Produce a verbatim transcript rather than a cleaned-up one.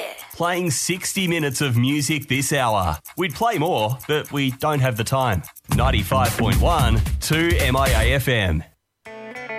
Playing sixty minutes of music this hour. We'd play more, but we don't have the time. ninety-five point one, two M I A F M.